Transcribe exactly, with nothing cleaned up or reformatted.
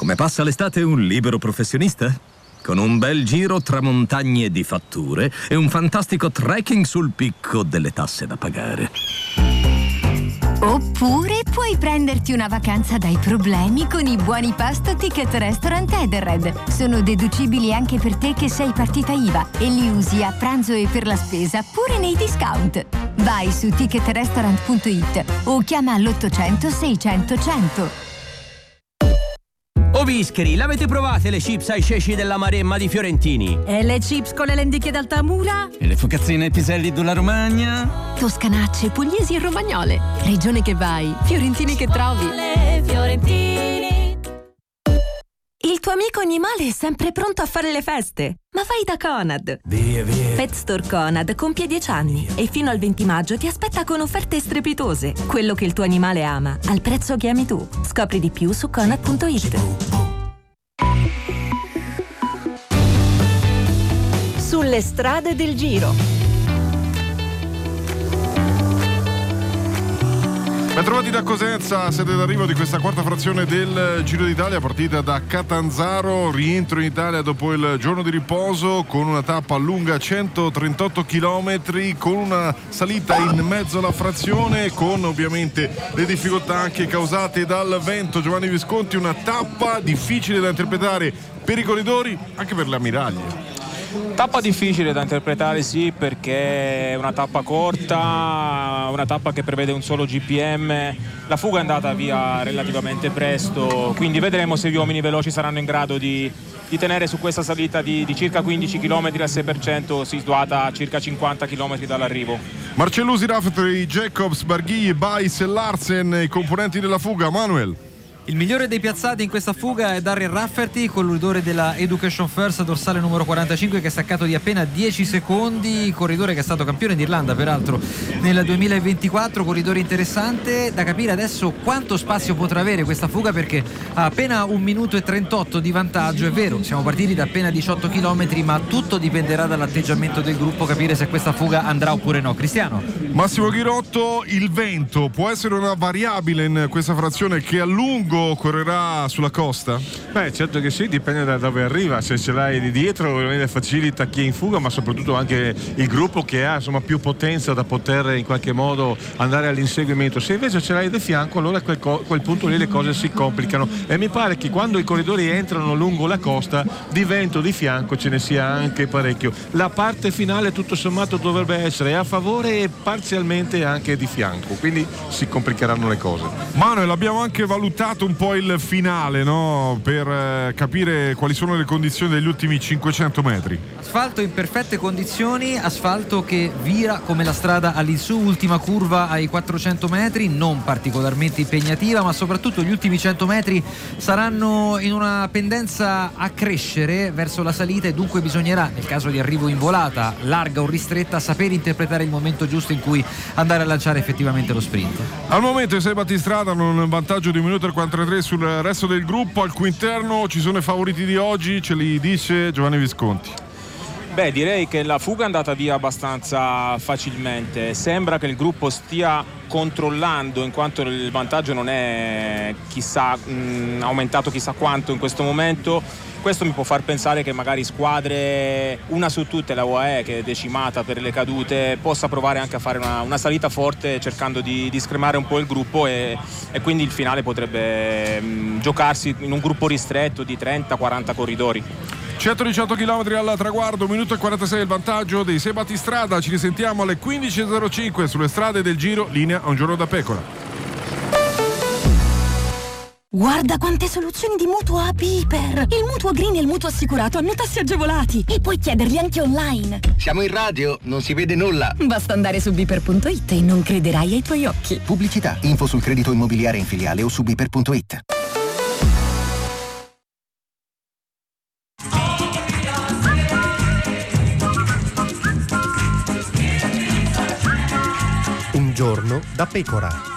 Come passa l'estate un libero professionista? Con un bel giro tra montagne di fatture e un fantastico trekking sul picco delle tasse da pagare. Oppure puoi prenderti una vacanza dai problemi con i buoni pasto Ticket Restaurant Edenred. Sono deducibili anche per te che sei partita I V A e li usi a pranzo e per la spesa pure nei discount. Vai su ticket restaurant punto it o chiama all'ottocento seicento cento. Oh Vischeri, l'avete provate le chips ai ceci della Maremma di Fiorentini? E le chips con le lenticchie d'Altamura? E le focazzine ai piselli della Romagna? Toscanacce, pugliesi e romagnole. Regione che vai, fiorentini che trovi. Fiorentini. Il tuo amico animale è sempre pronto a fare le feste. Ma vai da Conad. Via, via. Pet Store Conad compie dieci anni e fino al venti maggio ti aspetta con offerte strepitose. Quello che il tuo animale ama, al prezzo che ami tu. Scopri di più su conad punto it. Sulle strade del Giro. Bentrovati da Cosenza, sede d'arrivo di questa quarta frazione del Giro d'Italia, partita da Catanzaro, rientro in Italia dopo il giorno di riposo con una tappa lunga centotrentotto chilometri, con una salita in mezzo alla frazione, con ovviamente le difficoltà anche causate dal vento. Giovanni Visconti, una tappa difficile da interpretare per i corridori, anche per le ammiraglie. Tappa difficile da interpretare, sì, perché è una tappa corta, una tappa che prevede un solo G P M, la fuga è andata via relativamente presto, quindi vedremo se gli uomini veloci saranno in grado di, di tenere su questa salita di, di circa quindici chilometri al sei per cento, situata a circa cinquanta chilometri dall'arrivo. Marcellusi, Rafferty, Jacobs, Barghì, Bais e Larsen, i componenti della fuga. Manuel. Il migliore dei piazzati in questa fuga è Darren Rafferty, corridore della Education First, dorsale numero quarantacinque, che è staccato di appena dieci secondi, corridore che è stato campione d'Irlanda peraltro nel duemilaventiquattro, corridore interessante. Da capire adesso quanto spazio potrà avere questa fuga, perché ha appena un minuto e trentotto di vantaggio. È vero, siamo partiti da appena diciotto chilometri, ma tutto dipenderà dall'atteggiamento del gruppo, capire se questa fuga andrà oppure no. Cristiano. Massimo Ghirotto, il vento può essere una variabile in questa frazione che a lungo correrà sulla costa? Beh, certo che sì, dipende da dove arriva. Se ce l'hai di dietro ovviamente facilita chi è in fuga, ma soprattutto anche il gruppo che ha insomma più potenza da poter in qualche modo andare all'inseguimento. Se invece ce l'hai di fianco, allora a quel, co- quel punto lì le cose si complicano, e mi pare che quando i corridori entrano lungo la costa di vento di fianco ce ne sia anche parecchio. La parte finale tutto sommato dovrebbe essere a favore e parzialmente anche di fianco, quindi si complicheranno le cose. Manuel, abbiamo anche valutato un po' il finale, no? Per eh, capire quali sono le condizioni degli ultimi cinquecento metri. Asfalto in perfette condizioni, asfalto che vira come la strada all'insù, ultima curva ai quattrocento metri, non particolarmente impegnativa, ma soprattutto gli ultimi cento metri saranno in una pendenza a crescere verso la salita, e dunque bisognerà, nel caso di arrivo in volata, larga o ristretta, sapere interpretare il momento giusto in cui andare a lanciare effettivamente lo sprint. Al momento i sei battistrada hanno un vantaggio di un minuto e quarantatré sul resto del gruppo. Al cui interno ci sono i favoriti di oggi, ce li dice Giovanni Visconti. Beh, direi che la fuga è andata via abbastanza facilmente, sembra che il gruppo stia controllando, in quanto il vantaggio non è chissà mh, aumentato chissà quanto in questo momento. Questo mi può far pensare che magari squadre, una su tutte la U A E che è decimata per le cadute, possa provare anche a fare una, una salita forte, cercando di, di scremare un po' il gruppo, e, e quindi il finale potrebbe mh, giocarsi in un gruppo ristretto di trenta quaranta corridori. centodiciotto chilometri al traguardo, minuto e quarantasei il vantaggio dei sei battistrada. Ci risentiamo alle quindici e zero cinque sulle strade del Giro, linea a un giorno da pecora. Guarda quante soluzioni di mutuo a Piper! Il mutuo green e il mutuo assicurato hanno tassi agevolati e puoi chiederli anche online. Siamo in radio, non si vede nulla. Basta andare su biper punto it e non crederai ai tuoi occhi. Pubblicità, info sul credito immobiliare in filiale o su biper punto it. Un giorno da pecora.